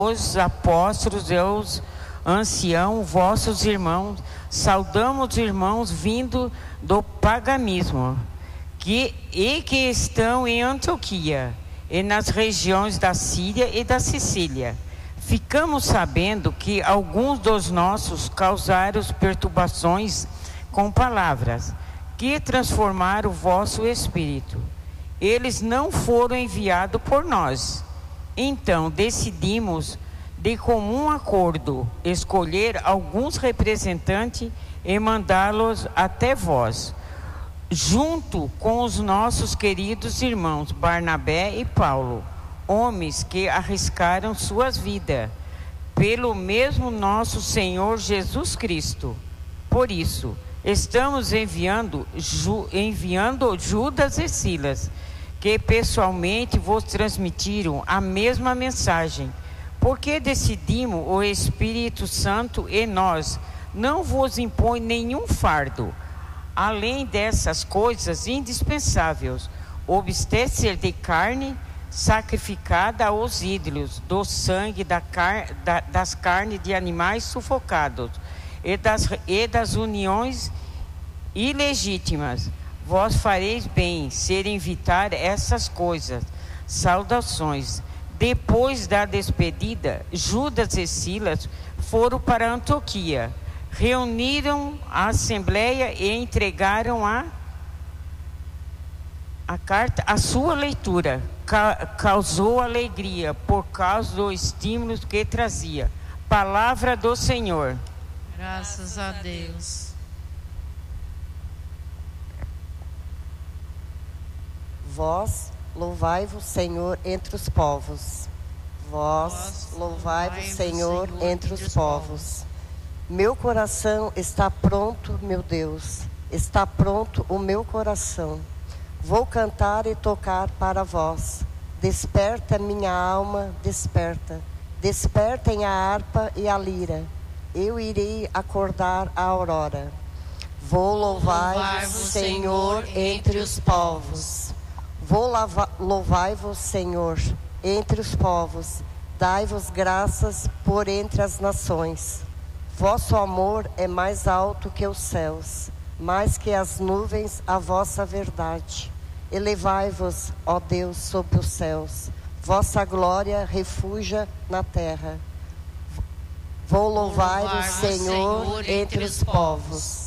os apóstolos e os anciãos, vossos irmãos, saudamos os irmãos vindo do paganismo, que estão em Antioquia e nas regiões da Síria e da Sicília. Ficamos sabendo que alguns dos nossos causaram perturbações com palavras, que transformaram o vosso espírito. Eles não foram enviados por nós. Então decidimos, de comum acordo, escolher alguns representantes e mandá-los até vós, junto com os nossos queridos irmãos Barnabé e Paulo, homens que arriscaram suas vidas pelo mesmo nosso Senhor Jesus Cristo. Por isso, estamos enviando Judas e Silas, que pessoalmente vos transmitiram a mesma mensagem, porque decidimos o Espírito Santo e nós não vos impõe nenhum fardo, além dessas coisas indispensáveis: obedecer de carne sacrificada aos ídolos, do sangue das carnes de animais sufocados e das uniões ilegítimas. Vós fareis bem ser evitar essas coisas. Saudações. Depois da despedida, Judas e Silas foram para Antioquia, reuniram a assembleia e entregaram a carta. A sua leitura causou alegria por causa do estímulo que trazia. Palavra do Senhor. Graças a Deus. Vós louvai-vos, Senhor, entre os povos. Vós louvai-vos, Senhor, entre os povos. Meu coração está pronto, meu Deus. Está pronto o meu coração. Vou cantar e tocar para vós. Desperta minha alma, desperta. Despertem a harpa e a lira. Eu irei acordar a aurora. Vou louvar-vos, Senhor, entre os povos. Vou louvar-vos, Senhor, entre os povos. Dai-vos graças por entre as nações. Vosso amor é mais alto que os céus, mais que as nuvens a vossa verdade. Elevai-vos, ó Deus, sobre os céus. Vossa glória refugia na terra. Vou louvar o Senhor entre os povos.